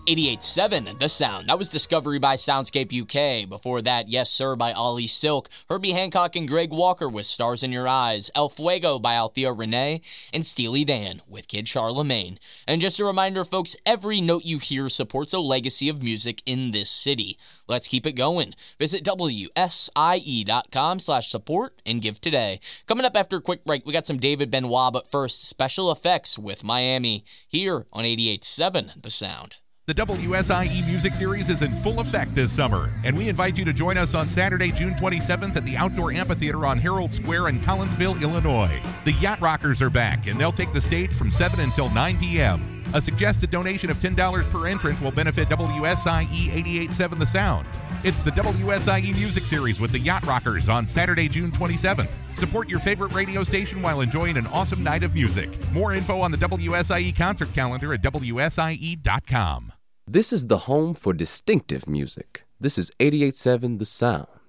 88.7 The Sound. That was Discovery by Soundscape UK. Before that, Yes Sir by Ollie Silk, Herbie Hancock and Greg Walker with Stars in Your Eyes, El Fuego by Althea Renee, and Steely Dan with Kid Charlemagne. And just a reminder, folks, every note you hear supports a legacy of music in this city. Let's keep it going. Visit WSIE.com/support and give today. Coming up after a quick break, we got some David Benoit, but first, Special Effects with Miami here on 88.7 The Sound. The WSIE Music Series is in full effect this summer, and we invite you to join us on Saturday, June 27th at the Outdoor Amphitheater on Herald Square in Collinsville, Illinois. The Yacht Rockers are back, and they'll take the stage from 7 until 9 p.m. A suggested donation of $10 per entrance will benefit WSIE 88.7 The Sound. It's the WSIE Music Series with the Yacht Rockers on Saturday, June 27th. Support your favorite radio station while enjoying an awesome night of music. More info on the WSIE concert calendar at WSIE.com. This is the home for distinctive music. This is 88.7 The Sound.